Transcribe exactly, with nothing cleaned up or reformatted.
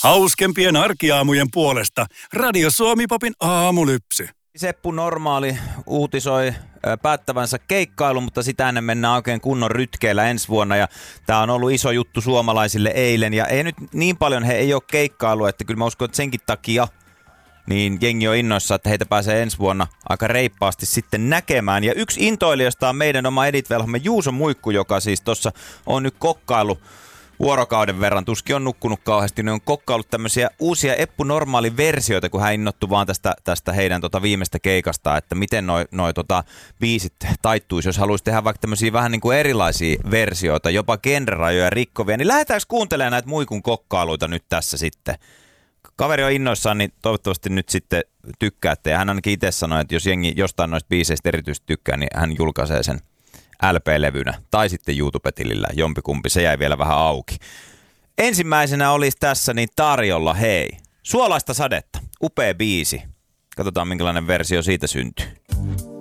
Hauskempien arkiaamujen puolesta Radio Suomi-popin aamulypsy. Seppu Normaali uutisoi päättävänsä keikkailun, mutta sitä ennen mennään oikein kunnon rytkeillä ensi vuonna. Ja tämä on ollut iso juttu suomalaisille eilen. Ja ei nyt niin paljon he ei ole keikkailu, että kyllä mä uskon, että senkin takia niin jengi on innoissa, että heitä pääsee ensi vuonna aika reippaasti sitten näkemään. Ja yksi intoilijoista on meidän oma editvelhomme Juuso Muikku, joka siis tuossa on nyt kokkailu vuorokauden verran. Tuskin on nukkunut kauheasti, ne on kokkaillut tämmöisiä uusia Eppu Normaali versioita, kun hän innottui vaan tästä, tästä heidän tota viimeistä keikasta, että miten noi, noi tota biisit taittuisi, jos haluaisi tehdä vaikka tämmöisiä vähän niin kuin erilaisia versioita, jopa genrerajoja rikkovia, niin lähdetäänkö kuuntelemaan näitä Muikun kokkailuita nyt tässä sitten? Kaveri on innoissaan, niin toivottavasti nyt sitten tykkäätte, ja hän ainakin itse sanoi, että jos jengi jostain noista biiseistä erityisesti tykkää, niin hän julkaisee sen L P-levynä tai sitten YouTube-tilillä, jompikumpi, se jäi vielä vähän auki. Ensimmäisenä olisi tässä niin tarjolla, hei, Suolaista sadetta, upea biisi. Katsotaan minkälainen versio siitä syntyy.